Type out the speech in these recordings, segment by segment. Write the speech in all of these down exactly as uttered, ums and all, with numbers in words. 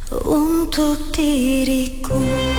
untuk diriku.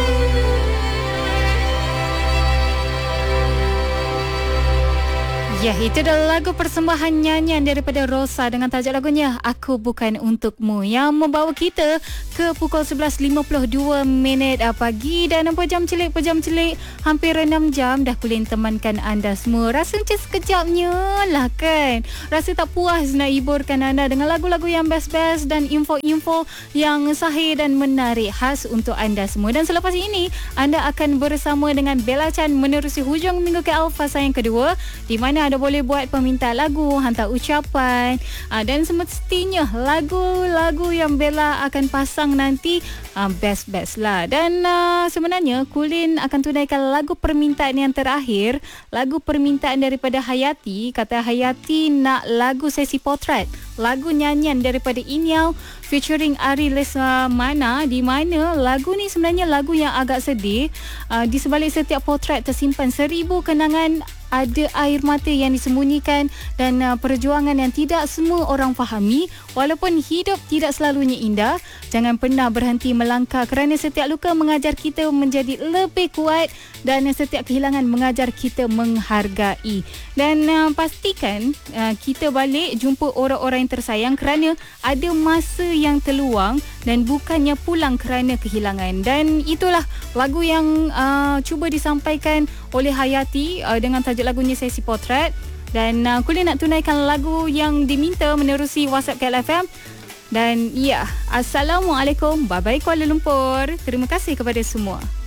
Ya, itu adalah lagu persembahan nyanyian daripada Rosa dengan tajuk lagunya Aku Bukan Untukmu, yang membawa kita ke pukul sebelas lima puluh dua minit pagi, dan pejam celik pejam celik hampir enam jam dah Kulin temankan anda semua. Rasa macam sekejapnya lah kan. Rasa tak puas nak hiburkan anda dengan lagu-lagu yang best-best dan info-info yang sahih dan menarik khas untuk anda semua. Dan selepas ini anda akan bersama dengan Bella Chan menerusi hujung minggu ke Alpha yang kedua, di mana anda boleh buat permintaan lagu, hantar ucapan, aa, dan semestinya lagu-lagu yang Bella akan pasang nanti aa, best-best lah. Dan aa, sebenarnya Kulin akan tunaikan lagu permintaan yang terakhir, lagu permintaan daripada Hayati. Kata Hayati nak lagu sesi potret, lagu nyanyian daripada Inyao featuring Ari Lesmana, di mana lagu ni sebenarnya lagu yang agak sedih. Aa, di sebalik setiap potret tersimpan seribu kenangan, ada air mata yang disembunyikan dan uh, perjuangan yang tidak semua orang fahami. Walaupun hidup tidak selalunya indah, jangan pernah berhenti melangkah, kerana setiap luka mengajar kita menjadi lebih kuat, dan setiap kehilangan mengajar kita menghargai. Dan uh, pastikan uh, kita balik jumpa orang-orang yang tersayang, kerana ada masa yang terluang dan bukannya pulang kerana kehilangan. Dan itulah lagu yang uh, cuba disampaikan oleh Hayati uh, dengan tajuk lagunya Sesi Potret. Dan uh, Kulin nak tunaikan lagu yang diminta menerusi WhatsApp K L F M. Dan ya, Assalamualaikum, bye bye Kuala Lumpur. Terima kasih kepada semua.